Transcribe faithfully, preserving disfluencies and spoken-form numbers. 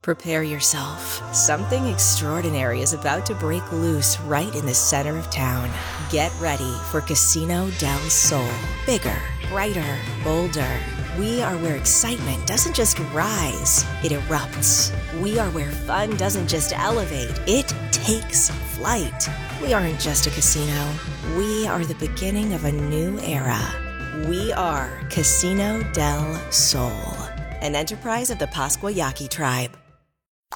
Prepare yourself. Something extraordinary is about to break loose right in the center of town. Get ready for Casino del Sol. Bigger, brighter, bolder. We are where excitement doesn't just rise, it erupts. We are where fun doesn't just elevate, it takes flight. We aren't just a casino. We are the beginning of a new era. We are Casino del Sol, an enterprise of the Pascua Yaqui tribe.